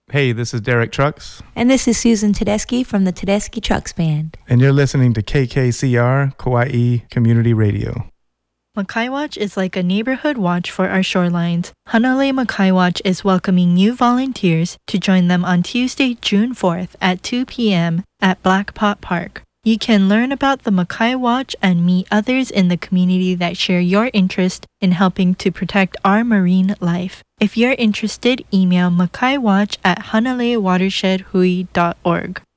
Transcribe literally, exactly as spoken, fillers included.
Hey, this is Derek Trucks. And this is Susan Tedeschi from the Tedeschi Trucks Band. And you're listening to K K C R Kauai Community Radio. Makai Watch is like a neighborhood watch for our shorelines. Hanalei Makai Watch is welcoming new volunteers to join them on Tuesday, June fourth at two p.m. at Black Pot Park. You can learn about the Makai Watch and meet others in the community that share your interest in helping to protect our marine life. If you're interested, email makaiwatch at hanalei watershed hui dot org.